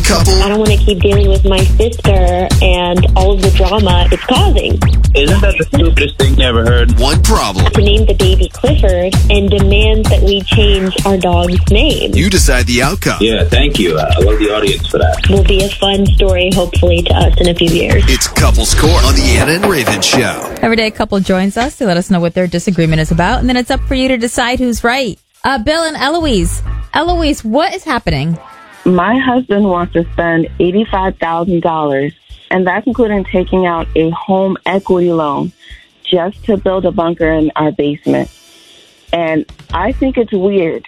couple. I don't want to keep dealing with my sister and all of the drama it's causing. Isn't that the stupidest thing you ever heard? One problem. To name the baby Clifford and demand that we change our dog's name. You decide the outcome. Yeah, thank you. I love the audience for that. Will be a fun story, hopefully, to us in a few years. It's Couples Court on the Anna and Raven Show. Every day a couple joins us to let us know what their disagreement is about, and then it's up for you to decide who's right. Bill and Eloise. Eloise, what is happening? My husband wants to spend $85,000, and that's including taking out a home equity loan just to build a bunker in our basement. And I think it's weird.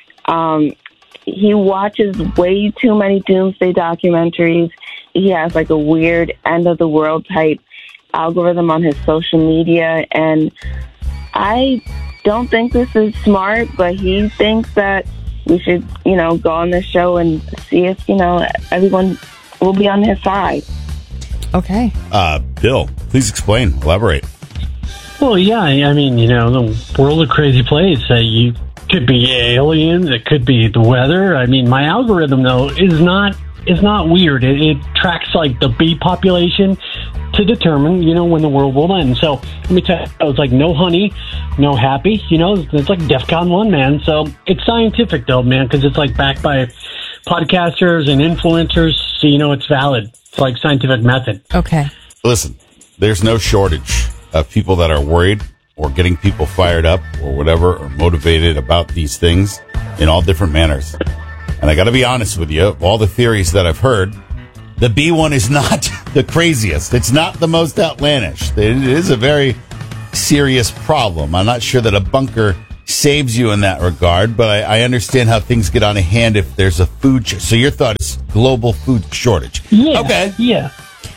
He watches way too many doomsday documentaries. He has like a weird end of the world type algorithm on his social media, and I don't think this is smart, but he thinks that we should, go on this show and see if, everyone will be on his side. Okay. Bill, please explain, elaborate. Well, yeah, I mean, the world a crazy place. You could be aliens, it could be the weather. I mean, my algorithm, though, is not weird. It tracks, like, the bee population to determine, when the world will end. So, let me tell you, it's like no honey, no happy, it's like DEFCON 1, man. So, it's scientific, though, man, because it's, like, backed by podcasters and influencers, so it's valid. It's like scientific method. Okay. Listen, there's no shortage of people that are worried or getting people fired up or whatever, or motivated about these things in all different manners. And I got to be honest with you, all the theories that I've heard, the B one is not the craziest. It's not the most outlandish. It is a very serious problem. I'm not sure that a bunker saves you in that regard, but I understand how things get out of hand if there's a food. So your thought is global food shortage. Yeah. Okay. Yeah.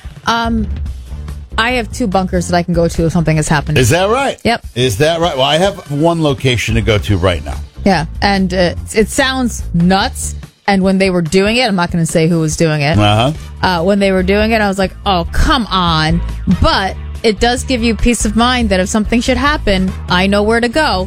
I have 2 bunkers that I can go to if something has happened. Is that right? Yep. Is that right? Well, I have one location to go to right now. Yeah, and it sounds nuts. And when they were doing it, I'm not going to say who was doing it. When they were doing it, I was like, oh, come on. But it does give you peace of mind that if something should happen, I know where to go.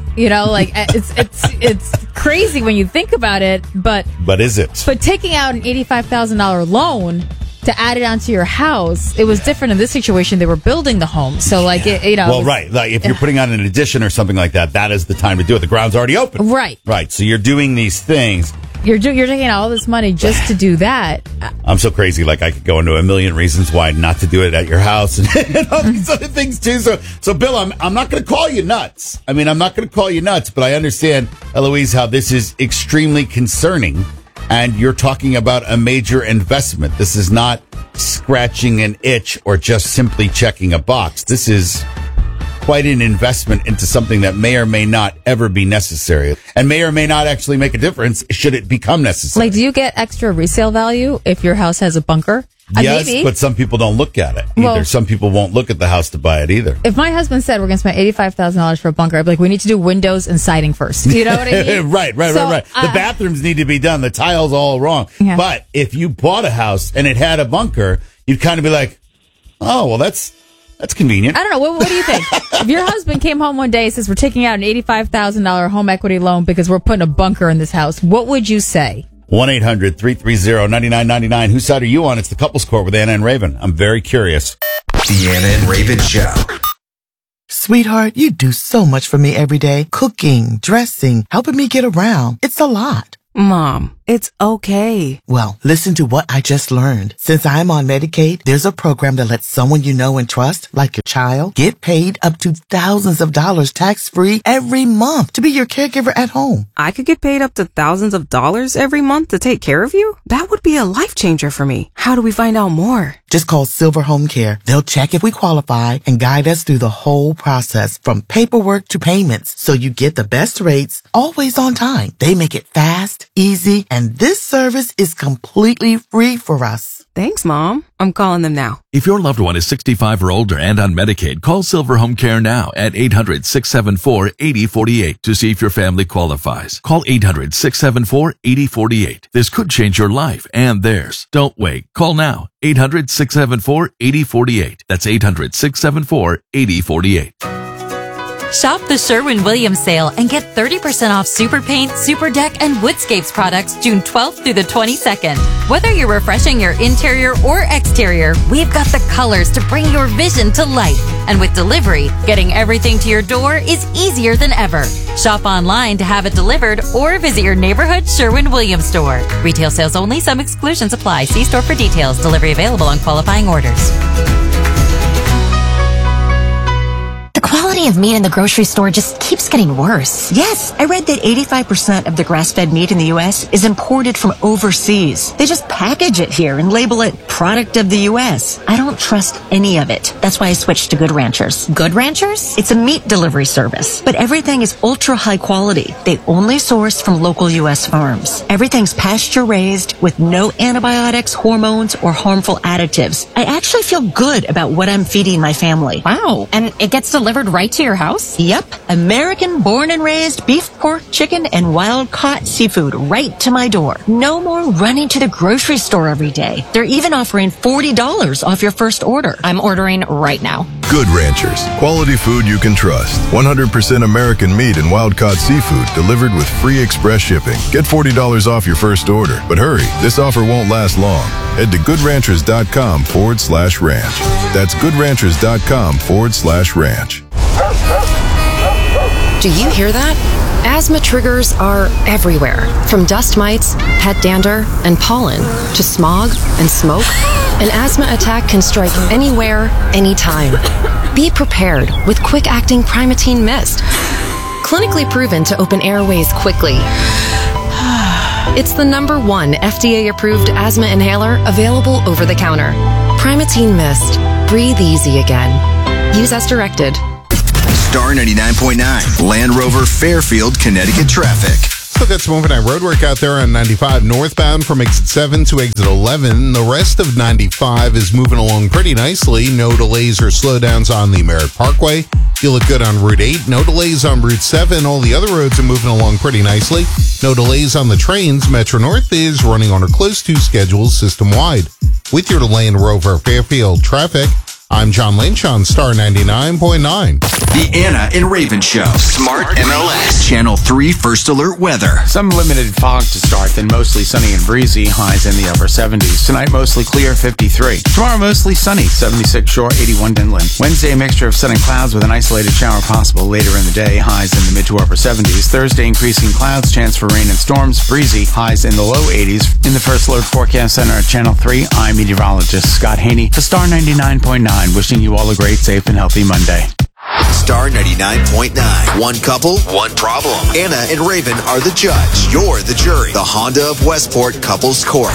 It's crazy when you think about it. But is it? But taking out an $85,000 loan to add it onto your house, it was different in this situation. They were building the home. So, Well, right. Like, if you're putting on an addition or something like that, that is the time to do it. The ground's already open. Right. Right. So you're doing these things. You're taking out all this money just to do that. I'm so crazy. Like, I could go into a million reasons why not to do it at your house and all these other things, too. So Bill, I'm not going to call you nuts. I mean, I'm not going to call you nuts, but I understand, Eloise, how this is extremely concerning. And you're talking about a major investment. This is not scratching an itch or just simply checking a box. This is quite an investment into something that may or may not ever be necessary and may or may not actually make a difference should it become necessary. Like, do you get extra resale value if your house has a bunker? Yes, maybe. But some people don't look at it either. Well, some people won't look at the house to buy it either. If my husband said we're going to spend $85,000 for a bunker, I'd be like, we need to do windows and siding first. You know what I mean? Right. The bathrooms need to be done. The tile's all wrong. Yeah. But if you bought a house and it had a bunker, you'd kind of be like, oh, well, that's convenient. I don't know. What do you think? If your husband came home one day and says we're taking out an $85,000 home equity loan because we're putting a bunker in this house, what would you say? 1-800-330-9999. Whose side are you on? It's the Couples Court with Anna and Raven. I'm very curious. The Anna and Raven Show. Sweetheart, you do so much for me every day. Cooking, dressing, helping me get around. It's a lot. Mom, it's okay. Well, listen to what I just learned. Since I'm on Medicaid, there's a program that lets someone you know and trust, like your child, get paid up to thousands of dollars tax-free every month to be your caregiver at home. I could get paid up to thousands of dollars every month to take care of you? That would be a life changer for me. How do we find out more? Just call Silver Home Care. They'll check if we qualify and guide us through the whole process from paperwork to payments so you get the best rates, always on time. They make it fast, easy, and this service is completely free for us. Thanks, Mom. I'm calling them now. If your loved one is 65 or older and on Medicaid, call Silver Home Care now at 800-674-8048 to see if your family qualifies. Call 800-674-8048. This could change your life and theirs. Don't wait. Call now. 800-674-8048. That's 800-674-8048. Shop the Sherwin-Williams sale and get 30% off Super Paint, Super Deck, and Woodscapes products June 12th through the 22nd. Whether you're refreshing your interior or exterior, we've got the colors to bring your vision to life. And with delivery, getting everything to your door is easier than ever. Shop online to have it delivered or visit your neighborhood Sherwin-Williams store. Retail sales only. Some exclusions apply. See store for details. Delivery available on qualifying orders. The quality of meat in the grocery store just keeps getting worse. Yes, I read that 85% of the grass-fed meat in the U.S. is imported from overseas. They just package it here and label it product of the U.S. I don't trust any of it. That's why I switched to Good Ranchers. Good Ranchers? It's a meat delivery service, but everything is ultra high quality. They only source from local U.S. farms. Everything's pasture-raised with no antibiotics, hormones, or harmful additives. I actually feel good about what I'm feeding my family. Wow. And it gets delivered right to your house? Yep. American born and raised beef, pork, chicken, and wild-caught seafood right to my door. No more running to the grocery store every day. They're even offering $40 off your first order. I'm ordering right now. Good Ranchers. Quality food you can trust. 100% American meat and wild-caught seafood delivered with free express shipping. Get $40 off your first order. But hurry, this offer won't last long. Head to goodranchers.com/ranch. That's goodranchers.com/ranch. Do you hear that? Asthma triggers are everywhere, from dust mites, pet dander, and pollen, to smog and smoke. An asthma attack can strike anywhere, anytime. Be prepared with quick-acting Primatene Mist. Clinically proven to open airways quickly. It's the #1 FDA-approved asthma inhaler available over the counter. Primatene Mist. Breathe easy again. Use as directed. Star 99.9, Land Rover, Fairfield, Connecticut traffic. Still got some overnight road work out there on 95 northbound from exit 7 to exit 11. The rest of 95 is moving along pretty nicely. No delays or slowdowns on the Merritt Parkway. You look good on Route 8. No delays on Route 7. All the other roads are moving along pretty nicely. No delays on the trains. Metro North is running on or close to schedule system-wide. With your Land Rover Fairfield traffic, I'm John Lynch on Star 99.9. The Anna and Raven Show. Smart MLS. Channel 3 First Alert Weather. Some limited fog to start, then mostly sunny and breezy. Highs in the upper 70s. Tonight, mostly clear, 53. Tomorrow, mostly sunny, 76 shore, 81 inland. Wednesday, a mixture of sun and clouds with an isolated shower possible later in the day. Highs in the mid to upper 70s. Thursday, increasing clouds, chance for rain and storms. Breezy. Highs in the low 80s. In the First Alert Forecast Center at Channel 3, I'm meteorologist Scott Haney for Star 99.9. Wishing you all a great, safe, and healthy Monday. Star 99.9. One couple, one problem. Anna and Raven are the judge. You're the jury. The Honda of Westport Couples Court.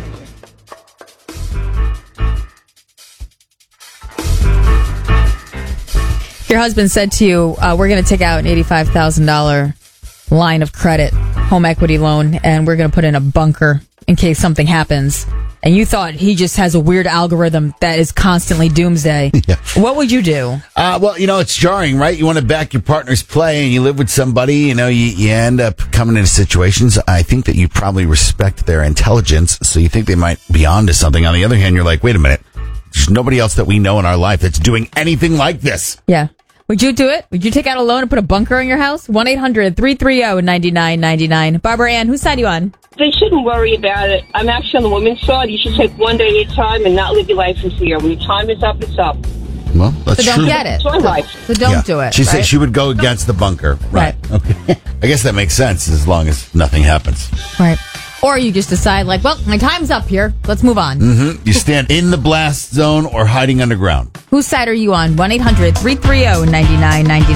Your husband said to you, we're going to take out an $85,000 line of credit, home equity loan, and we're going to put in a bunker in case something happens. And you thought he just has a weird algorithm that is constantly doomsday. Yeah. What would you do? Well, it's jarring, right? You want to back your partner's play and you live with somebody, you end up coming into situations. I think that you probably respect their intelligence, so you think they might be onto something. On the other hand, you're like, wait a minute. There's nobody else that we know in our life that's doing anything like this. Yeah. Would you do it? Would you take out a loan and put a bunker in your house? 1-800-330-9999. Barbara Ann, whose side are you on? They shouldn't worry about it. I'm actually on the women's side. You should take one day at a time and not live your life in fear. When your time is up, it's up. Well, that's so true. Don't get it. It's my life. So don't do it. She said she would go against the bunker. Right. Okay. I guess that makes sense as long as nothing happens. Right. Or you just decide, well, my time's up here. Let's move on. Mm-hmm. You stand in the blast zone or hiding underground. Whose side are you on? 1-800-330-9999.